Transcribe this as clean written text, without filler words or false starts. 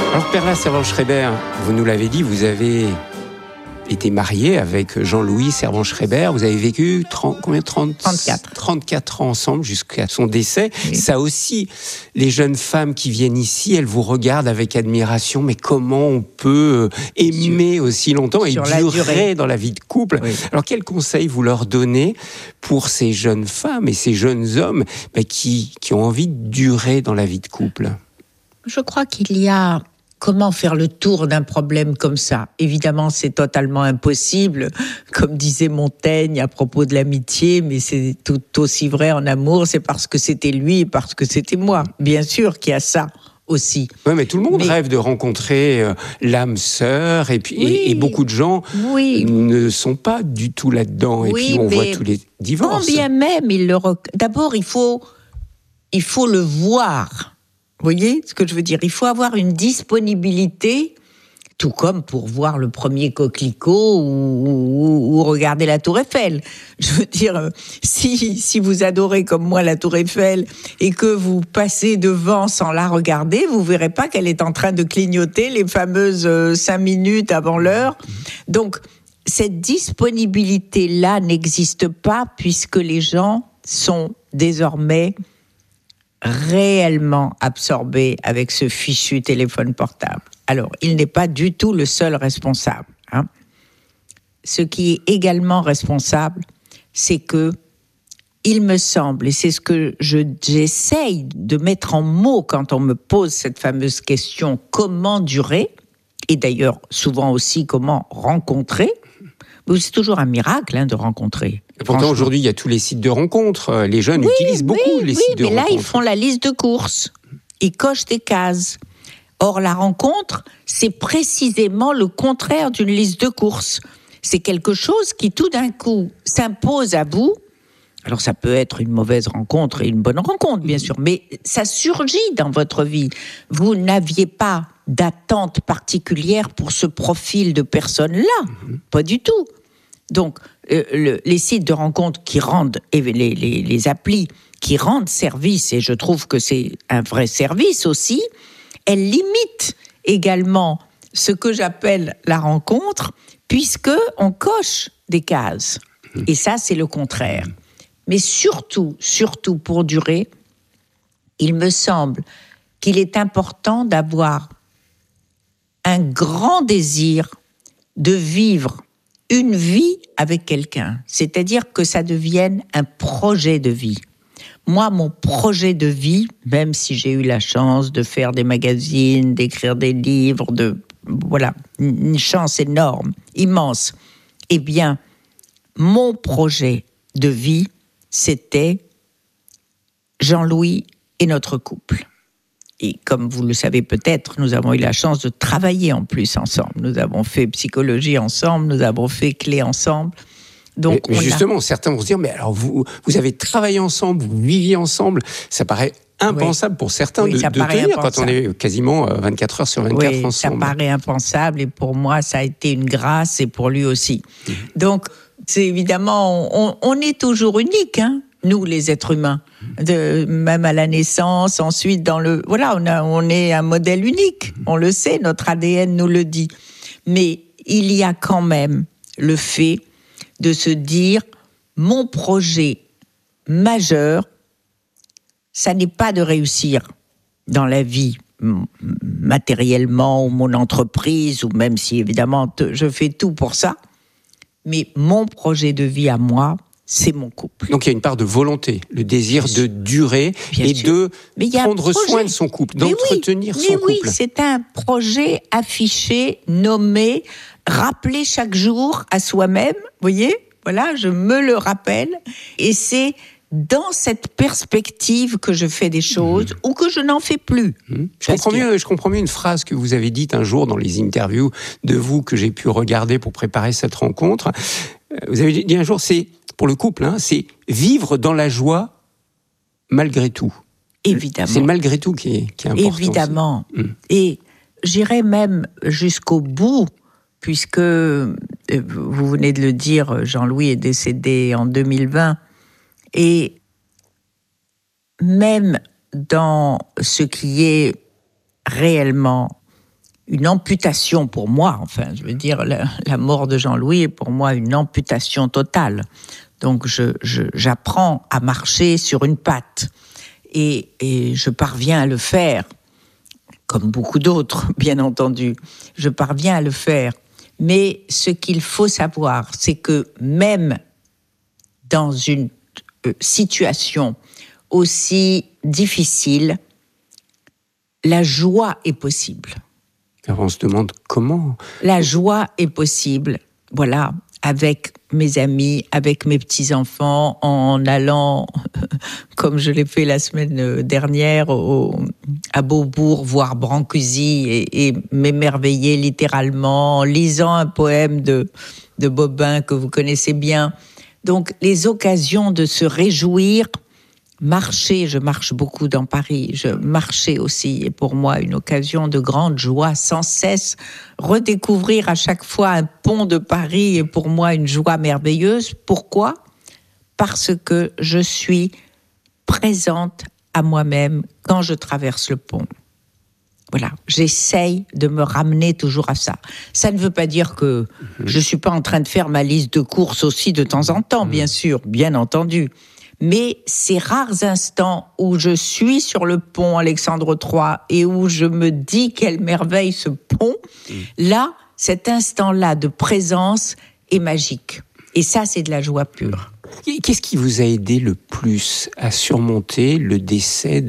Alors Perla Servan-Schreiber, vous nous l'avez dit, vous avez été marié avec Jean-Louis Servan-Schreiber. Vous avez vécu 34 ans ensemble jusqu'à son décès. Oui. Ça aussi, les jeunes femmes qui viennent ici, elles vous regardent avec admiration. Mais comment on peut aimer aussi longtemps et durer dans la vie de couple? Oui. Alors quels conseils vous leur donnez pour ces jeunes femmes et ces jeunes hommes qui ont envie de durer dans la vie de couple? Je crois qu'il y a... Comment faire le tour d'un problème comme ça? Évidemment, c'est totalement impossible, comme disait Montaigne à propos de l'amitié, mais c'est tout aussi vrai en amour, c'est parce que c'était lui et parce que c'était moi. Bien sûr qu'il y a ça aussi. Oui, mais tout le monde rêve de rencontrer l'âme sœur, et beaucoup de gens ne sont pas du tout là-dedans, et puis on voit tous les divorces. Quand bien même, d'abord, il faut le voir. Vous voyez ce que je veux dire? Il faut avoir une disponibilité, tout comme pour voir le premier coquelicot ou regarder la Tour Eiffel. Je veux dire, si vous adorez comme moi la Tour Eiffel et que vous passez devant sans la regarder, vous verrez pas qu'elle est en train de clignoter les fameuses 5 minutes avant l'heure. Donc, cette disponibilité-là n'existe pas puisque les gens sont désormais réellement absorbé avec ce fichu téléphone portable. Alors, il n'est pas du tout le seul responsable. Ce qui est également responsable, c'est que, il me semble, et c'est ce que j'essaye de mettre en mots quand on me pose cette fameuse question, comment durer, et d'ailleurs souvent aussi comment rencontrer. C'est toujours un miracle de rencontrer. Et pourtant, aujourd'hui, il y a tous les sites de rencontres. Les jeunes utilisent beaucoup les sites de rencontres. Mais là, ils font la liste de courses. Ils cochent des cases. Or, la rencontre, c'est précisément le contraire d'une liste de courses. C'est quelque chose qui, tout d'un coup, s'impose à vous. Alors, ça peut être une mauvaise rencontre et une bonne rencontre, bien sûr, mais ça surgit dans votre vie. Vous n'aviez pas d'attente particulière pour ce profil de personne-là. Pas du tout. Donc, les sites de rencontres qui rendent, et les applis qui rendent service, et je trouve que c'est un vrai service aussi, elles limitent également ce que j'appelle la rencontre, puisqu'on coche des cases. Et ça, c'est le contraire. Mais surtout pour durer, il me semble qu'il est important d'avoir un grand désir de vivre une vie avec quelqu'un, c'est-à-dire que ça devienne un projet de vie. Moi, mon projet de vie, même si j'ai eu la chance de faire des magazines, d'écrire des livres, une chance énorme, immense, eh bien, mon projet de vie, c'était Jean-Louis et notre couple. Et comme vous le savez peut-être, nous avons eu la chance de travailler en plus ensemble. Nous avons fait psychologie ensemble, nous avons fait clé ensemble. Donc, mais justement, certains vont se dire, mais alors vous avez travaillé ensemble, vous viviez ensemble, ça paraît impensable pour certains de tenir quand on est quasiment 24 heures sur 24 ensemble. Ça paraît impensable et pour moi, ça a été une grâce et pour lui aussi. Donc, c'est évidemment, on est toujours unique, nous les êtres humains, même à la naissance, ensuite on est un modèle unique, on le sait, notre ADN nous le dit. Mais il y a quand même le fait de se dire, mon projet majeur, ça n'est pas de réussir dans la vie matériellement ou mon entreprise, ou même si évidemment je fais tout pour ça, mais mon projet de vie à moi, c'est mon couple. Donc il y a une part de volonté, le désir de durer et de prendre soin de son couple, d'entretenir son couple. Mais oui, c'est un projet affiché, nommé, rappelé chaque jour à soi-même, vous voyez, voilà, je me le rappelle, et c'est dans cette perspective que je fais des choses ou que je n'en fais plus. Je comprends mieux une phrase que vous avez dite un jour dans les interviews de vous que j'ai pu regarder pour préparer cette rencontre. Vous avez dit un jour, c'est pour le couple, c'est vivre dans la joie malgré tout. Évidemment. C'est le malgré tout qui est important. Évidemment. Et j'irai même jusqu'au bout, puisque, vous venez de le dire, Jean-Louis est décédé en 2020, et même dans ce qui est réellement une amputation pour moi. Enfin, je veux dire, la mort de Jean-Louis est pour moi une amputation totale. Donc, j'apprends à marcher sur une patte. Et je parviens à le faire, comme beaucoup d'autres, bien entendu. Je parviens à le faire. Mais ce qu'il faut savoir, c'est que même dans une situation aussi difficile, la joie est possible. Alors on se demande comment. La joie est possible, voilà, avec mes amis, avec mes petits-enfants, en allant, comme je l'ai fait la semaine dernière, à Beaubourg, voir Brancusi et m'émerveiller littéralement, en lisant un poème de Bobin que vous connaissez bien. Donc, les occasions de se réjouir, marcher, je marche beaucoup dans Paris, marcher aussi est pour moi une occasion de grande joie, sans cesse. Redécouvrir à chaque fois un pont de Paris est pour moi une joie merveilleuse. Pourquoi ? Parce que je suis présente à moi-même quand je traverse le pont. Voilà, j'essaye de me ramener toujours à ça. Ça ne veut pas dire que je ne suis pas en train de faire ma liste de courses aussi de temps en temps, bien sûr, bien entendu. Mais ces rares instants où je suis sur le pont Alexandre III et où je me dis quelle merveille ce pont, là, cet instant-là de présence est magique. Et ça, c'est de la joie pure. Qu'est-ce qui vous a aidé le plus à surmonter le décès